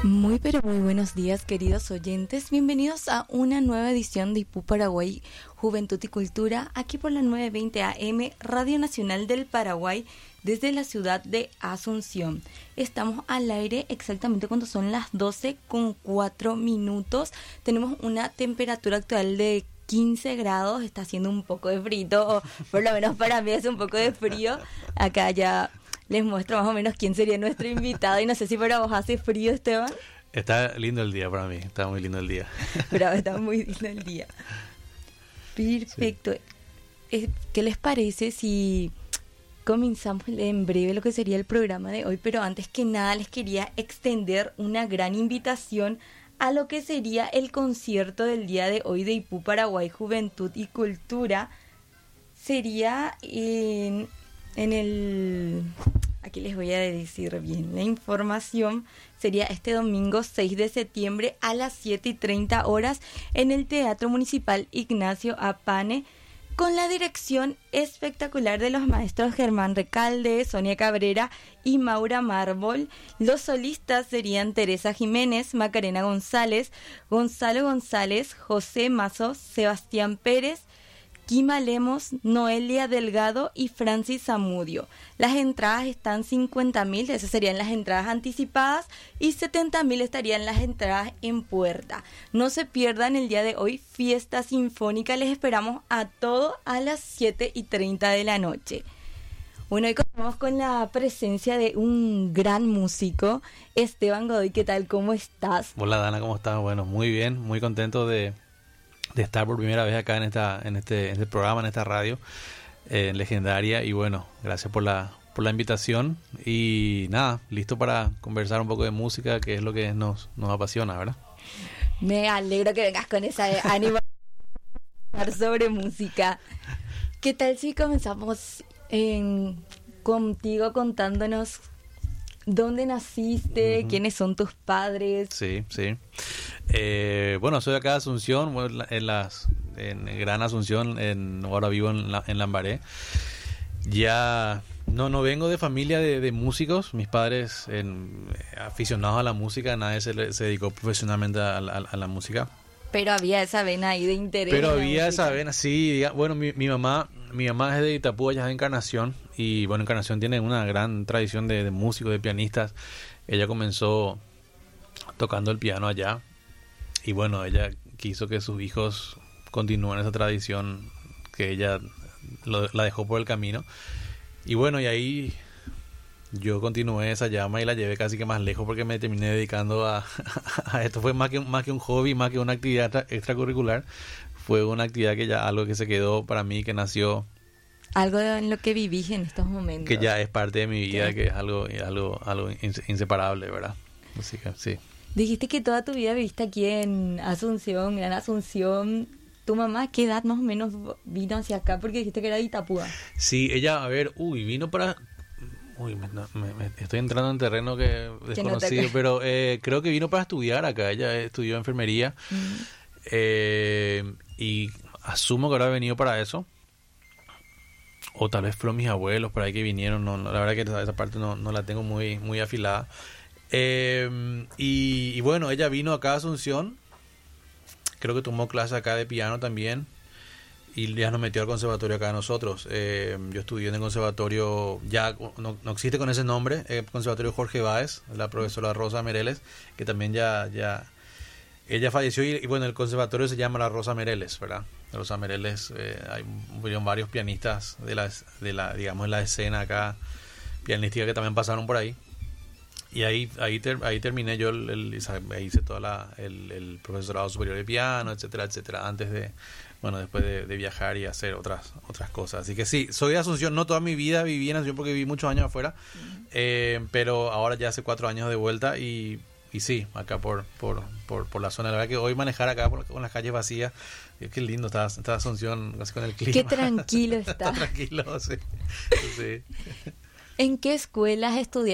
Muy pero muy buenos días, queridos oyentes. Bienvenidos a una nueva edición de IPU Paraguay Juventud y Cultura, aquí por la 920 AM, Radio Nacional del Paraguay, desde la ciudad de Asunción. Estamos al aire exactamente cuando son las 12:04. Tenemos una temperatura actual de 15 grados, está haciendo un poco de frío, o por lo menos para mí es un poco de frío. Acá ya les muestro más o menos quién sería nuestro invitado y no sé si para vos hace frío, Esteban. Está lindo el día para mí, está muy lindo el día. Bravo, está muy lindo el día. Perfecto. Sí. ¿Qué les parece si comenzamos en breve lo que sería el programa de hoy? Pero antes que nada les quería extender una gran invitación a lo que sería el concierto del día de hoy de IPU Paraguay Juventud y Cultura. Sería en el... Aquí les voy a decir bien la información. Sería este domingo 6 de septiembre a las 7:30 horas en el Teatro Municipal Ignacio Apane, con la dirección espectacular de los maestros Germán Recalde, Sonia Cabrera y Maura Mármol. Los solistas serían Teresa Jiménez, Macarena González, Gonzalo González, José Mazo, Sebastián Pérez, Kima Lemos, Noelia Delgado y Francis Zamudio. Las entradas están 50.000, esas serían las entradas anticipadas, y 70.000 estarían las entradas en puerta. No se pierdan el día de hoy, fiesta sinfónica. Les esperamos a todos a las 7:30 de la noche. Bueno, hoy contamos con la presencia de un gran músico, Esteban Godoy. ¿Qué tal? ¿Cómo estás? Hola, Dana, ¿cómo estás? Bueno, muy bien, muy contento de estar por primera vez acá en este programa, en esta radio legendaria. Y bueno, gracias por la invitación. Y nada, listo para conversar un poco de música, que es lo que nos apasiona, ¿verdad? Me alegro que vengas con esa ánimo sobre música. ¿Qué tal si comenzamos contigo contándonos dónde naciste, quiénes son tus padres? Sí. Bueno, soy de acá de Asunción, en Gran Asunción, ahora vivo en Lambaré. Ya no vengo de familia de músicos. Mis padres, aficionados a la música, nadie se dedicó profesionalmente a la música. Pero había esa vena ahí de interés. Pero había esa vena, sí. Bueno, mi mamá es de Itapú, allá de Encarnación. Y bueno, Encarnación tiene una gran tradición de músicos, de pianistas. Ella comenzó tocando el piano allá. Y bueno, ella quiso que sus hijos continúen esa tradición que ella la dejó por el camino. Y bueno, y ahí yo continué esa llama y la llevé casi que más lejos, porque me terminé dedicando a esto. Fue más que un hobby, más que una actividad extracurricular. Fue una actividad que ya, algo que se quedó para mí, que nació. Algo en lo que vivís en estos momentos. Que ya es parte de mi vida, que es algo inseparable, ¿verdad? Así que sí. Dijiste que toda tu vida viviste aquí en Asunción, Gran Asunción. ¿Tu mamá qué edad más o menos vino hacia acá? Porque dijiste que era de Itapúa. Sí, ella, vino para... me estoy entrando en terreno que desconocido, pero creo que vino para estudiar acá. Ella estudió enfermería. Y asumo que habrá venido para eso. O tal vez fueron mis abuelos por ahí que vinieron. No, la verdad que esa parte no la tengo muy afilada. Y bueno, ella vino acá a Asunción. Creo que tomó clase acá de piano también. Y ya nos metió al conservatorio acá a nosotros. Yo estudié en el conservatorio, ya no existe con ese nombre, el conservatorio Jorge Báez, la profesora Rosa Mereles, que también ya ella falleció. Y bueno, el conservatorio se llama la Rosa Mereles, ¿verdad? La Rosa Mereles, hay varios pianistas de la escena acá pianística que también pasaron por ahí. Y ahí terminé yo, ahí hice todo el profesorado superior de piano, etcétera, antes después de viajar y hacer otras cosas. Así que sí, soy de Asunción. No toda mi vida viví en Asunción, porque viví muchos años afuera, pero ahora ya hace 4 años de vuelta y sí, acá por la zona. La verdad que hoy manejar acá con las calles vacías, qué lindo está Asunción, casi con el clima. Qué tranquilo está. Está tranquilo, sí. ¿En qué escuelas estudiaste?